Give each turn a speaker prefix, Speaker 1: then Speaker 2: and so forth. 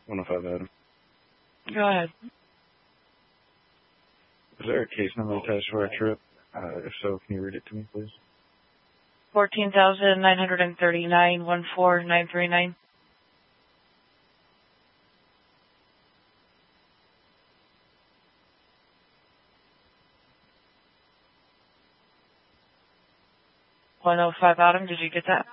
Speaker 1: 105 Adam.
Speaker 2: Go ahead.
Speaker 1: Is there a case number attached to our trip? If so, can you read it to me, please?
Speaker 2: 14,939, 14939. $105 Adam, did you get that?